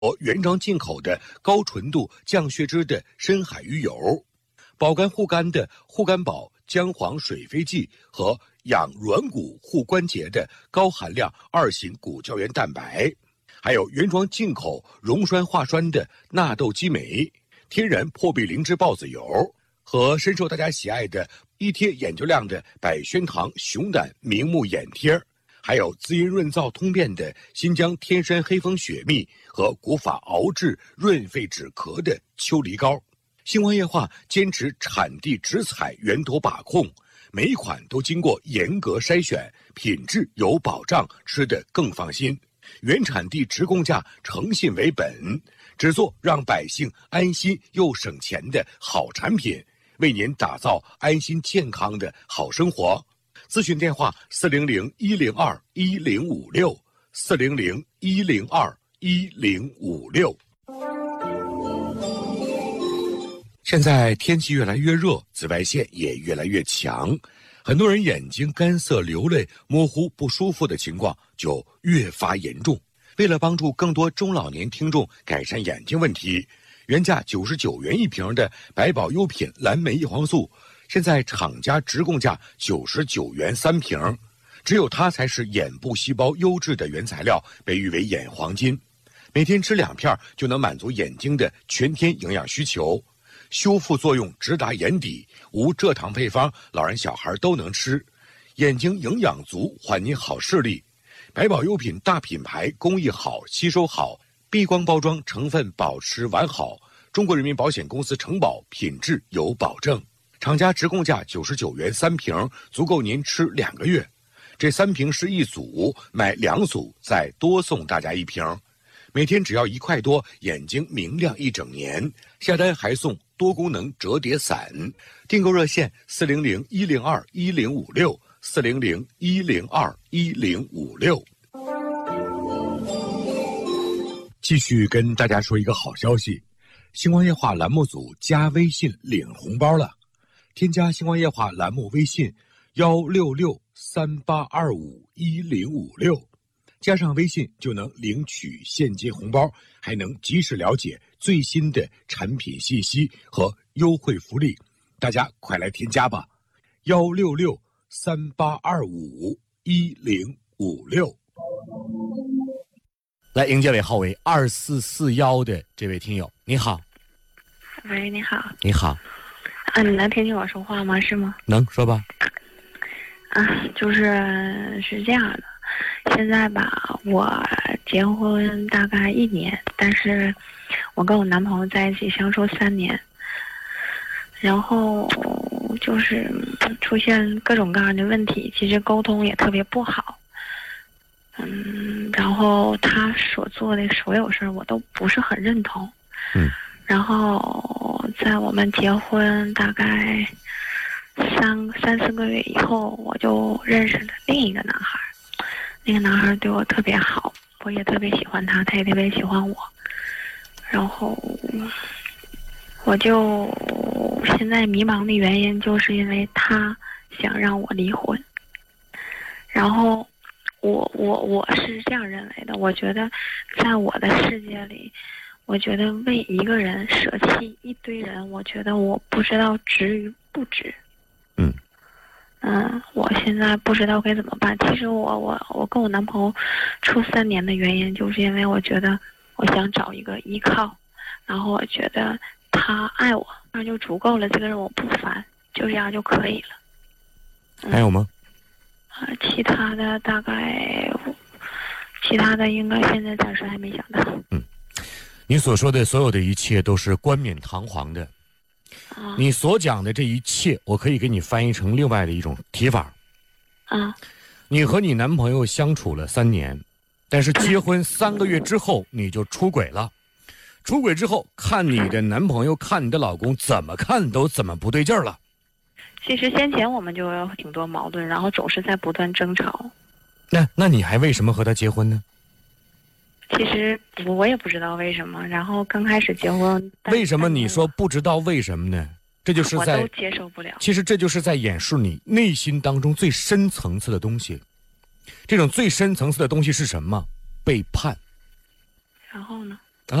原装进口的高纯度降血脂的深海鱼油，保肝护肝的护肝宝姜黄水飞剂和养软骨护关节的高含量2型骨胶原蛋白，还有原装进口溶栓化酸的纳豆激酶、天然破壁灵芝孢子油和深受大家喜爱的一贴眼就亮的百宣堂熊胆明目眼贴，还有滋阴润燥通便的新疆天山黑蜂雪蜜和古法熬制润肺止咳的秋梨膏。星光夜话坚持产地直采源头把控，每一款都经过严格筛选，品质有保障，吃得更放心。原产地直供价，诚信为本，只做让百姓安心又省钱的好产品，为您打造安心健康的好生活。咨询电话400-102-1056400-102-10556。现在天气越来越热，紫外线也越来越强，很多人眼睛干涩、流泪、模糊、不舒服的情况就越发严重。为了帮助更多中老年听众改善眼睛问题，原价99元一瓶的百宝优品蓝莓叶黄素，现在厂家直供价99元3瓶，只有它才是眼部细胞优质的原材料，被誉为眼黄金。每天吃2片就能满足眼睛的全天营养需求，修复作用直达眼底，无蔗糖配方，老人小孩都能吃，眼睛营养足，还你好视力。百宝优品大品牌，工艺好，吸收好，避光包装，成分保持完好，中国人民保险公司承保，品质有保证。厂家直供价99元3瓶，足够您吃2个月。这3瓶是一组，买2组再多送大家1瓶，每天只要1块多，眼睛明亮1整年。下单还送多功能折叠伞。订购热线400-102-1056，400-102-1056。继续跟大家说一个好消息，星光夜话栏目组加微信领红包了。添加星光夜话栏目微信16638251056，加上微信就能领取现金红包，还能及时了解最新的产品信息和优惠福利，大家快来添加吧！16638251056。 来迎接尾号为2441的这位听友，你好。 喂，你好。 你好。 你能听见我说话吗？是吗？ 能，说吧。 是这样的，现在吧，我结婚大概1年，但是我跟我男朋友在一起相处3年，然后就是出现各种各样的问题，其实沟通也特别不好。然后他所做的所有事儿我都不是很认同。然后在我们结婚大概3、4个月以后，我就认识了另一个男孩。那个男孩对我特别好，我也特别喜欢他，他也特别喜欢我。然后我就现在迷茫的原因，就是因为他想让我离婚。然后我是这样认为的，我觉得在我的世界里，我觉得为一个人舍弃一堆人，我觉得我不知道值与不值。我现在不知道该怎么办。其实我跟我男朋友处3年的原因，就是因为我觉得我想找一个依靠，然后我觉得他爱我，那就足够了。这个人我不烦，就这样就可以了。 还有吗？ 其他的应该现在暂时还没想到。 你所说的所有的一切都是冠冕堂皇的。你所讲的这一切，我可以给你翻译成另外的一种提法。你和你男朋友相处了3年，但是结婚3个月之后你就出轨了。出轨之后，看你的男朋友，看你的老公，怎么看都怎么不对劲儿了。 其实先前我们就有挺多矛盾，然后总是在不断争吵。 那你还为什么和他结婚呢？ 其实我也不知道为什么，然后刚开始结婚， 为什么你说不知道为什么呢？这就是在我都接受不了。 其实这就是在掩饰你内心当中最深层次的东西。这种最深层次的东西是什么？背叛。 然后呢？